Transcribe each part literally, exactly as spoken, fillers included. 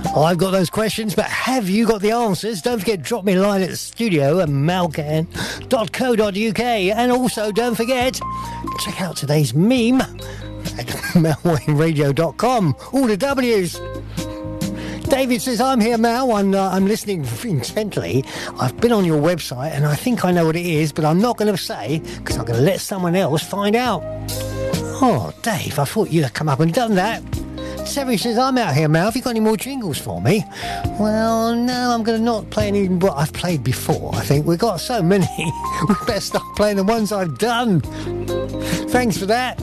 I've got those questions, but have you got the answers? Don't forget, drop me a line at the studio at malcan dot co dot uk. And also, don't forget, check out today's meme at melwayne radio dot com. All the W's. David says, I'm here, Mal. I'm, uh, I'm listening intently. I've been on your website, and I think I know what it is, but I'm not going to say, because I'm going to let someone else find out. Oh, Dave, I thought you'd have come up and done that. Terry says, I'm out here, Mal. Have you got any more jingles for me? Well, no, I'm going to not play any what I've played before. I think we've got so many. We better start playing the ones I've done. Thanks for that.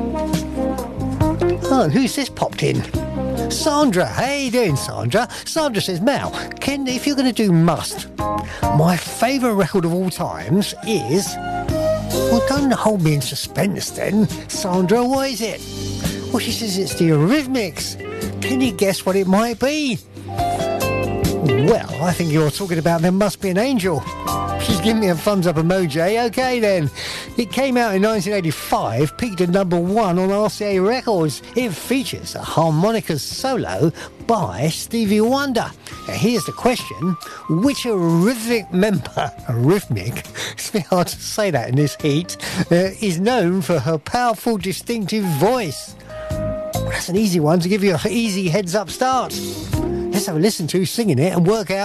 Oh, and who's this popped in? Sandra. How you doing, Sandra? Sandra says, Mal, Ken, if you're going to do Must, my favourite record of all times is... Well, don't hold me in suspense then. Sandra, what is it? Well, she says it's the Eurythmics. Can you guess what it might be? Well, I think you're talking about There Must Be an Angel. She's giving me a thumbs up emoji. Okay, then. It came out in nineteen eighty-five, peaked at number one on R C A Records. It features a harmonica solo by Stevie Wonder. Now, here's the question. Which Eurythmic member, Eurythmic, it's a bit hard to say that in this heat, uh, is known for her powerful, distinctive voice? Well, that's an easy one to give you an easy heads-up start. Let's have a listen to singing it and work out